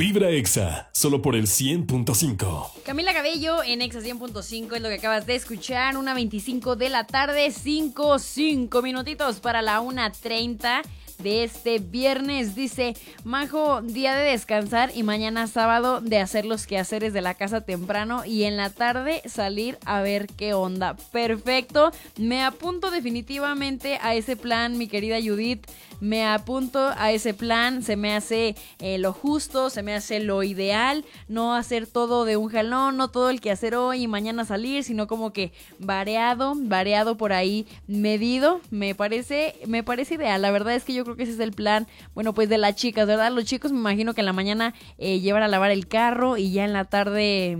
Vibra Exa, solo por el 100.5. Camila Cabello en Exa 100.5 es lo que acabas de escuchar. 1:25 de la tarde, 5 minutitos para la 1:30 de este viernes. Dice Majo, día de descansar y mañana sábado de hacer los quehaceres de la casa temprano y en la tarde salir a ver qué onda. Perfecto, me apunto definitivamente a ese plan, mi querida Judith. Me apunto a ese plan, se me hace lo justo, se me hace lo ideal, no hacer todo de un jalón, no todo el que hacer hoy y mañana salir, sino como que variado por ahí, medido, me parece ideal. La verdad es que yo creo que ese es el plan, bueno, pues de las chicas, ¿verdad? Los chicos me imagino que en la mañana llevan a lavar el carro y ya en la tarde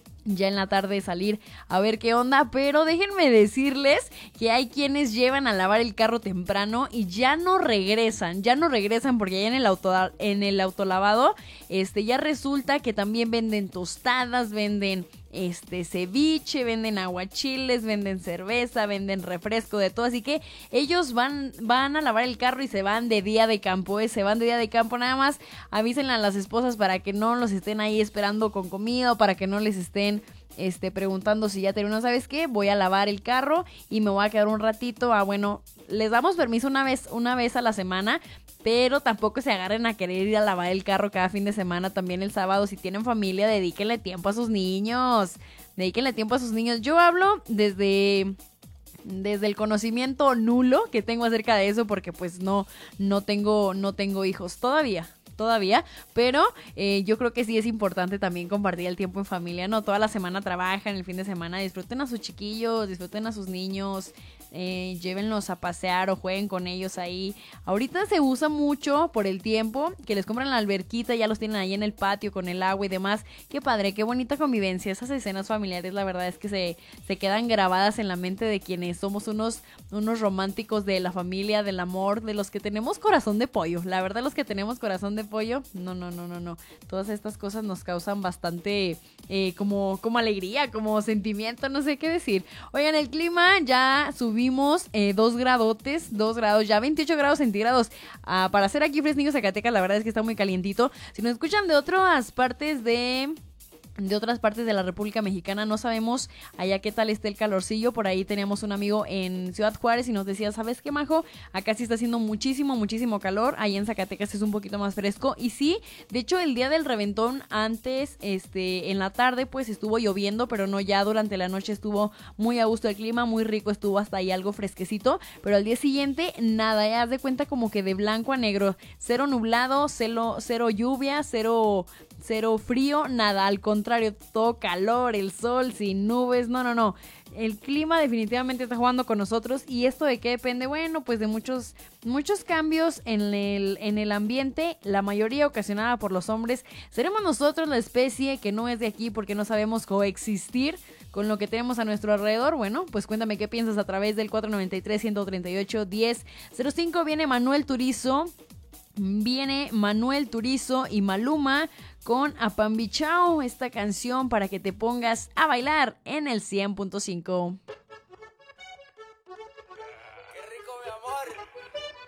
salir a ver qué onda, pero déjenme decirles que hay quienes llevan a lavar el carro temprano y ya no regresan porque ya en el autolavado ya resulta que también venden tostadas, venden ceviche, venden aguachiles, venden cerveza, venden refresco, de todo, así que ellos van a lavar el carro y se van de día de campo, nada más avísenle a las esposas para que no los estén ahí esperando con comida o para que no les estén preguntando si ya terminó. ¿Sabes qué? Voy a lavar el carro y me voy a quedar un ratito. Bueno, les damos permiso una vez a la semana, pero tampoco se agarren a querer ir a lavar el carro cada fin de semana. También el sábado, si tienen familia, dedíquenle tiempo a sus niños. Yo hablo desde el conocimiento nulo que tengo acerca de eso, porque pues no tengo hijos todavía, pero yo creo que sí es importante también compartir el tiempo en familia, ¿no? Toda la semana trabajan, el fin de semana disfruten a sus chiquillos, disfruten a sus niños, llévenlos a pasear o jueguen con ellos ahí. Ahorita se usa mucho por el tiempo que les compran la alberquita, ya los tienen ahí en el patio con el agua y demás. Qué padre, qué bonita convivencia. Esas escenas familiares, la verdad es que se quedan grabadas en la mente de quienes somos unos románticos de la familia, del amor, de los que tenemos corazón de pollo. La verdad, los que tenemos corazón de pollo, no. Todas estas cosas nos causan bastante como alegría, como sentimiento, no sé qué decir. Oigan, el clima ya subimos 2 grados, ya 28 grados centígrados. Para hacer aquí Fresnillo, Zacatecas, la verdad es que está muy calientito. Si nos escuchan de otras partes de la República Mexicana, no sabemos allá qué tal está el calorcillo. Por ahí teníamos un amigo en Ciudad Juárez y nos decía, ¿sabes qué, Majo? Acá sí está haciendo muchísimo calor. Ahí en Zacatecas es un poquito más fresco. Y sí, de hecho el día del reventón antes, en la tarde pues estuvo lloviendo, pero no, ya durante la noche estuvo muy a gusto el clima, muy rico, estuvo hasta ahí algo fresquecito. Pero al día siguiente, nada, ya haz de cuenta como que de blanco a negro. Cero nublado, cero lluvia, cero frío, nada, al contrario, todo calor, el sol, sin nubes, no. El clima definitivamente está jugando con nosotros. ¿Y esto de qué depende? Bueno, pues de muchos cambios en el ambiente, la mayoría ocasionada por los hombres. ¿Seremos nosotros la especie que no es de aquí porque no sabemos coexistir con lo que tenemos a nuestro alrededor? Bueno, pues cuéntame qué piensas a través del 493-138-1005. Viene Manuel Turizo y Maluma con Apambichao, esta canción para que te pongas a bailar en el 100.5.